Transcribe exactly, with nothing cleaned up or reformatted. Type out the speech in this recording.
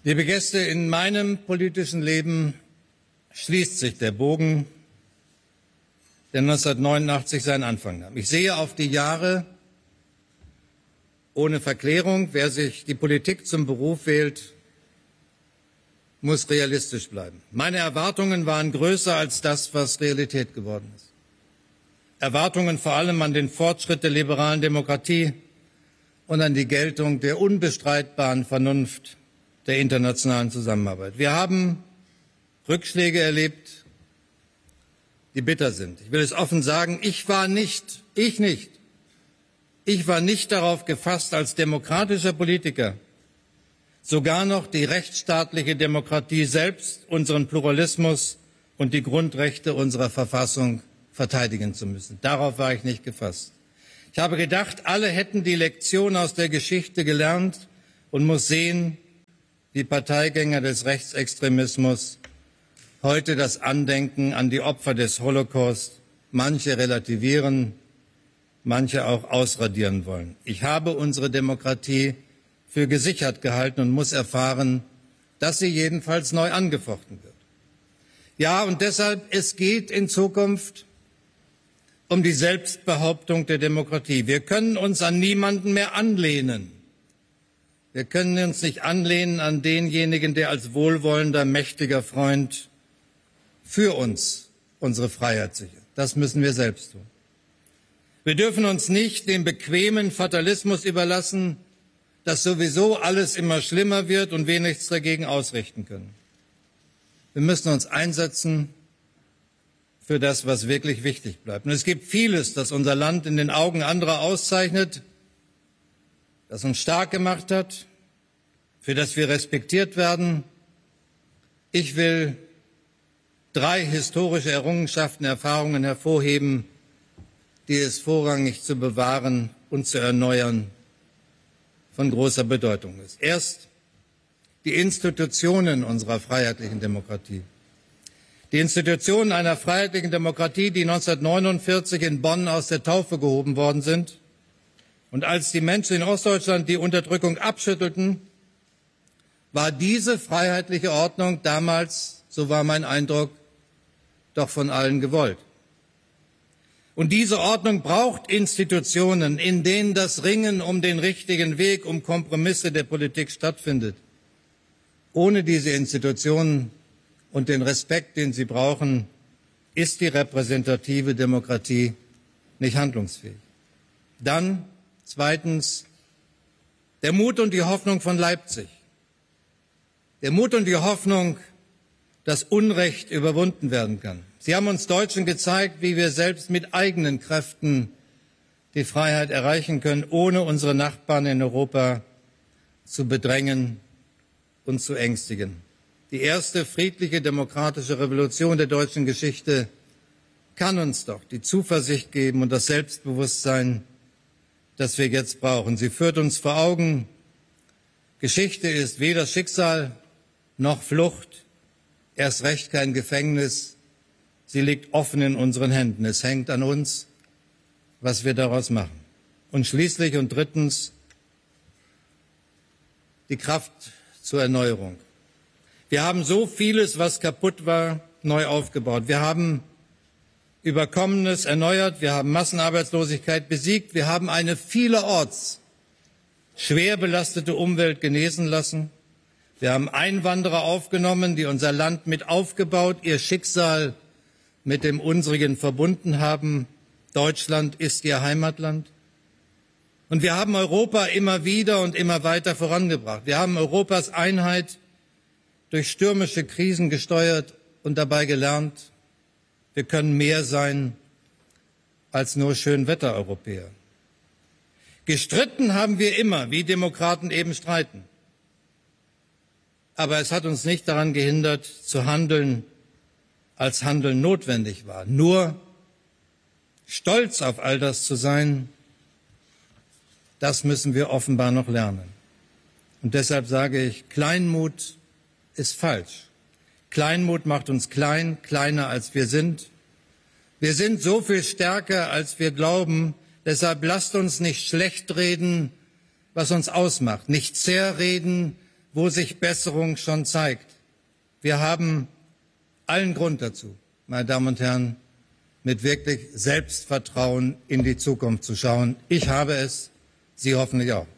Liebe Gäste, in meinem politischen Leben schließt sich der Bogen, der neunzehnhundertneunundachtzig seinen Anfang nahm. Ich sehe auf die Jahre ohne Verklärung. Wer sich die Politik zum Beruf wählt, muss realistisch bleiben. Meine Erwartungen waren größer als das, was Realität geworden ist. Erwartungen vor allem an den Fortschritt der liberalen Demokratie und an die Geltung der unbestreitbaren Vernunft der internationalen Zusammenarbeit. Wir haben Rückschläge erlebt, die bitter sind. Ich will es offen sagen, ich war nicht, ich nicht, ich war nicht darauf gefasst, als demokratischer Politiker sogar noch die rechtsstaatliche Demokratie selbst, unseren Pluralismus und die Grundrechte unserer Verfassung verteidigen zu müssen. Darauf war ich nicht gefasst. Ich habe gedacht, alle hätten die Lektion aus der Geschichte gelernt und muss sehen, wie Parteigänger des Rechtsextremismus heute das Andenken an die Opfer des Holocaust manche relativieren, manche auch ausradieren wollen. Ich habe unsere Demokratie für gesichert gehalten und muss erfahren, dass sie jedenfalls neu angefochten wird. Ja, und deshalb, es geht in Zukunft um die Selbstbehauptung der Demokratie. Wir können uns an niemanden mehr anlehnen. Wir können uns nicht anlehnen an denjenigen, der als wohlwollender, mächtiger Freund für uns unsere Freiheit sichert. Das müssen wir selbst tun. Wir dürfen uns nicht dem bequemen Fatalismus überlassen, dass sowieso alles immer schlimmer wird und wir nichts dagegen ausrichten können. Wir müssen uns einsetzen für das, was wirklich wichtig bleibt. Und es gibt vieles, das unser Land in den Augen anderer auszeichnet, das uns stark gemacht hat, für das wir respektiert werden. Ich will drei historische Errungenschaften, Erfahrungen hervorheben, die es vorrangig zu bewahren und zu erneuern von großer Bedeutung ist. Erst die Institutionen unserer freiheitlichen Demokratie. Die Institutionen einer freiheitlichen Demokratie, die neunzehnhundertneunundvierzig in Bonn aus der Taufe gehoben worden sind. Und als die Menschen in Ostdeutschland die Unterdrückung abschüttelten, war diese freiheitliche Ordnung damals, so war mein Eindruck, doch von allen gewollt. Und diese Ordnung braucht Institutionen, in denen das Ringen um den richtigen Weg, um Kompromisse der Politik stattfindet. Ohne diese Institutionen und den Respekt, den sie brauchen, ist die repräsentative Demokratie nicht handlungsfähig. Dann zweitens der Mut und die Hoffnung von Leipzig. Der Mut und die Hoffnung, dass Unrecht überwunden werden kann. Sie haben uns Deutschen gezeigt, wie wir selbst mit eigenen Kräften die Freiheit erreichen können, ohne unsere Nachbarn in Europa zu bedrängen und zu ängstigen. Die erste friedliche demokratische Revolution der deutschen Geschichte kann uns doch die Zuversicht geben und das Selbstbewusstsein, das wir jetzt brauchen. Sie führt uns vor Augen, Geschichte ist weder Schicksal noch Flucht, erst recht kein Gefängnis. Sie liegt offen in unseren Händen. Es hängt an uns, was wir daraus machen. Und schließlich und drittens die Kraft zur Erneuerung. Wir haben so vieles, was kaputt war, neu aufgebaut. Wir haben Überkommenes erneuert. Wir haben Massenarbeitslosigkeit besiegt. Wir haben eine vielerorts schwer belastete Umwelt genesen lassen. Wir haben Einwanderer aufgenommen, die unser Land mit aufgebaut, ihr Schicksal mit dem unsrigen verbunden haben. Deutschland ist ihr Heimatland. Und wir haben Europa immer wieder und immer weiter vorangebracht. Wir haben Europas Einheit durch stürmische Krisen gesteuert und dabei gelernt, wir können mehr sein als nur Schönwettereuropäer. Gestritten haben wir immer, wie Demokraten eben streiten. Aber es hat uns nicht daran gehindert, zu handeln, als Handeln notwendig war. Nur stolz auf all das zu sein, das müssen wir offenbar noch lernen. Und deshalb sage ich, Kleinmut ist falsch. Kleinmut macht uns klein, kleiner als wir sind. Wir sind so viel stärker, als wir glauben. Deshalb lasst uns nicht schlecht reden, was uns ausmacht. Nicht zerreden, wo sich Besserung schon zeigt. Wir haben allen Grund dazu, meine Damen und Herren, mit wirklich Selbstvertrauen in die Zukunft zu schauen. Ich habe es, Sie hoffentlich auch.